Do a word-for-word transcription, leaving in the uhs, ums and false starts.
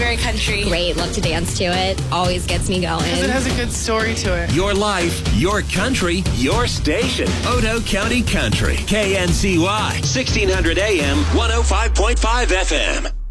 very country. Great. Love to dance to it. Always gets me going. Because it has a good story to it. Your life, your country, your station. Otoe County Country. K N C Y. sixteen hundred A M, one oh five point five F M.